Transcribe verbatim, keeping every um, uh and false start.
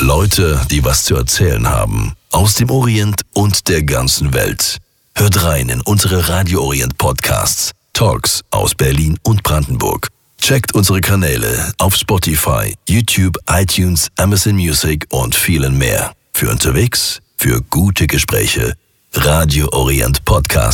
Leute, die was zu erzählen haben. Aus dem Orient und der ganzen Welt. Hört rein in unsere Radio Orient Podcasts. Talks aus Berlin und Brandenburg. Checkt unsere Kanäle auf Spotify, YouTube, iTunes, Amazon Music und vielen mehr. Für unterwegs, für gute Gespräche. Radio Orient Podcast.